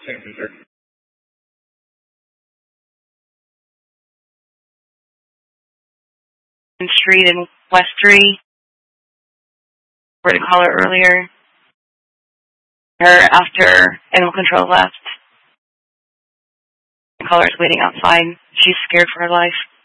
Street in Westry. Were to call her earlier. Her after animal control left. The caller's waiting outside. She's scared for her life.